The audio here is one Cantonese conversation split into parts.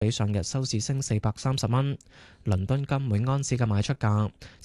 比上日收市升430蚊。倫敦金每安士嘅賣出價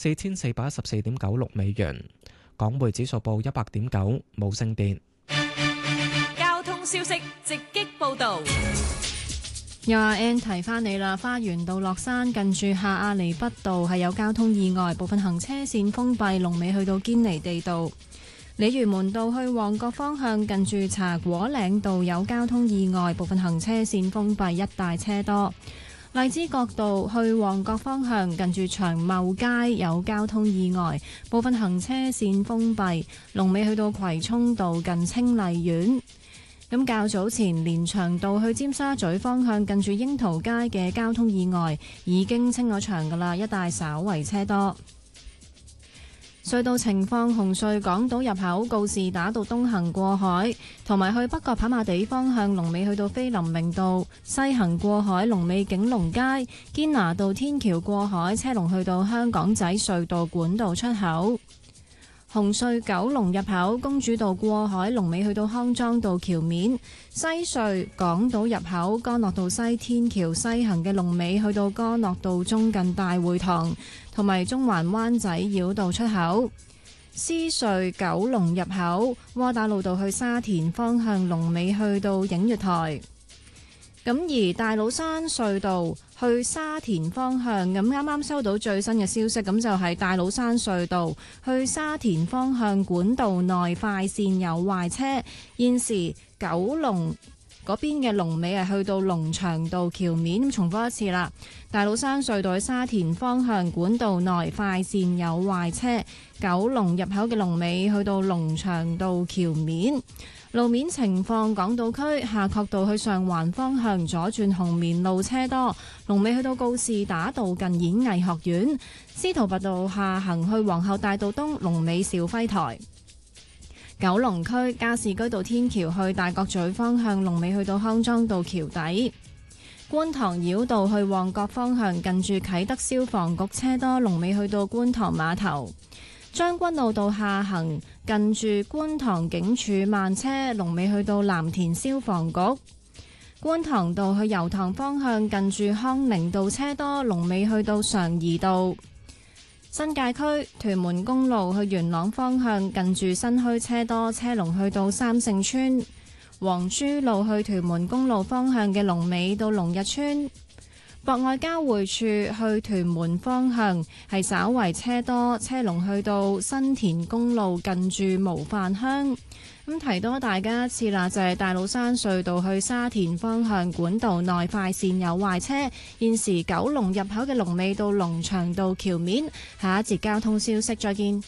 4414.96美元。港匯指數報100.9，冇升跌。 交通消息直擊報導。 有阿 N 提翻你啦，花園道落山近住下亞厘畢道係有交通意外，部分行車線封閉，龍尾去到堅尼地道。鯉魚門道去旺角方向近住茶果嶺道有交通意外，部分行車線封閉，一帶車多。荔枝角道去旺角方向近住長茂街有交通意外，部分行車線封閉，龍尾去到葵涌道近清麗苑。咁較早前連翔道去尖沙咀方向近住櫻桃街嘅交通意外已經清咗場㗎啦，一帶稍為車多。隧道情況：紅隧港島入口告士打道東行過海，同埋去北角跑馬地方向龍尾去到菲林明道；西行過海龍尾景隆街、堅拿道天橋過海車龍去到香港仔隧道管道出口。紅隧九龍入口公主道過海龍尾去到康莊道橋面，西隧港島入口干諾道西天橋西行嘅龍尾去到干諾道中近大會堂，同埋中環灣仔繞道出口。獅隧九龍入口窩打老道去沙田方向龍尾去到映月台。咁而大老山隧道去沙田方向，咁啱啱收到最新嘅消息，咁就係大老山隧道去沙田方向管道內快線有壞車，現時九龍嗰邊嘅龍尾係去到龍翔道橋面。咁重複一次啦，大老山隧道去沙田方向管道內快線有壞車，九龍入口嘅龍尾去到龍翔道橋面。路面情況：港島區夏慤道去上環方向左轉紅棉路車多，龍尾去到告士打道近演藝學院；司徒拔道下行去皇后大道東，龍尾兆輝台。九龍區加士居道天橋去大角咀方向，龍尾去到康莊道橋底；觀塘繞道去旺角方向近住啟德消防局車多，龍尾去到觀塘碼頭。將軍澳道下行近住觀塘警署慢車，龍尾去到藍田消防局；觀塘道去油塘方向近住康寧道車多，龍尾去到常怡道。新界區屯門公路去元朗方向近住新墟車多，車龍去到三聖村；黃珠路去屯門公路方向嘅龍尾到龍日村。博愛交匯處去屯門方向係稍為車多，車龍去到新田公路近住模範鄉。咁提多大家一次啦，就係大老山隧道去沙田方向管道內快線有壞車，現時九龍入口嘅龍尾到龍翔道橋面。下一節交通消息再見。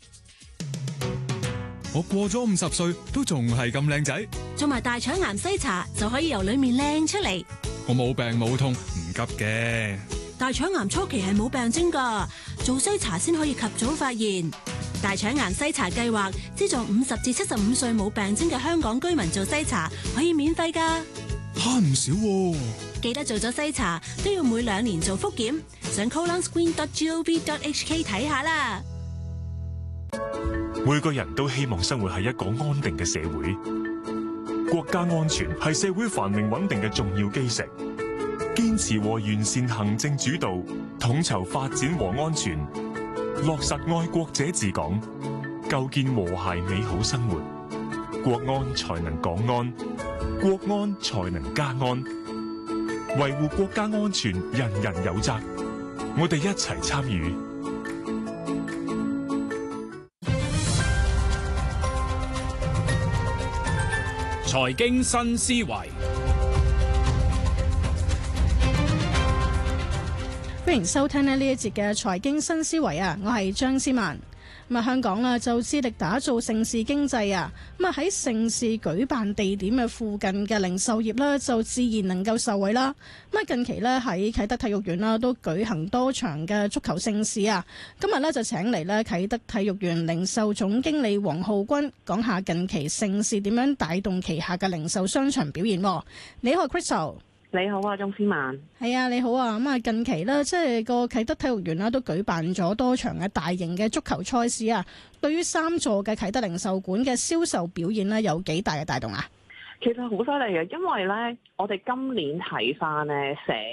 我過咗50歲都仲係咁靚仔， 做埋大腸癌篩查就可以由裏面靚出嚟。 我冇病冇痛，唔急嘅。 大腸癌初期係冇病徵㗎，做篩查先可以及早發現。大腸癌篩查計劃資助50至75歲冇病徵嘅香港居民做篩查，可以免費㗎。 慳唔少喎。 記得做咗篩查都要每2年做復檢，上 colonscreen.gov.hk 睇下啦。 每個人都希望生活喺一個安定嘅社會。國家安全係社會繁榮穩定嘅重要基石，堅持和完善行政主導，統籌發展和安全，落實愛國者治港，構建和諧美好生活，國安才能港安，國安才能家安。維護國家安全，人人有責，我哋一齊參與。 財經新思維， 歡迎收聽呢一節嘅財經新思維啊！我係張思曼。咁啊，香港啦就致力打造盛事經濟啊！咁啊喺盛事舉辦地點嘅附近嘅零售業啦，就自然能夠受惠啦。咁啊，近期咧喺啟德體育園啦，都舉行多場嘅足球盛事啊！今日咧就請嚟咧啟德體育園零售總經理黃浩君講下近期盛事點樣帶動旗下嘅零售商場表現。你好 ，Crystal。 你好啊，鍾思曼。 係啊，你好啊。咁啊，近期呢，即係個啟德體育園啦，都舉辦咗多場嘅大型嘅足球賽事啊。對於3座嘅啟德零售館嘅銷售表現呢，有幾大嘅帶動啊？ 其實好犀利嘅，因為咧，我哋今年睇翻咧，成